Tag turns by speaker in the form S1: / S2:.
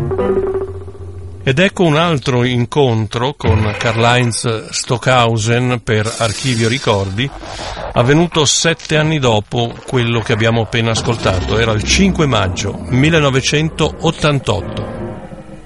S1: Ed ecco un altro incontro con Karl-Heinz Stockhausen per Archivio Ricordi, avvenuto 7 anni dopo quello che abbiamo appena ascoltato. Era il 5 maggio 1988.